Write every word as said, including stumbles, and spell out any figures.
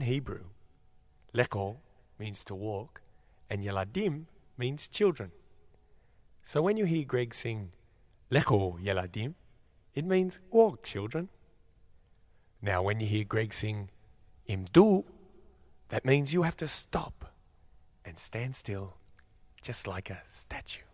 Hebrew, leko means to walk, and yeladim means children. So when you hear Greg sing leko yeladim, it means walk, children. Now when you hear Greg sing imdu, that means you have to stop and stand still, just like a statue.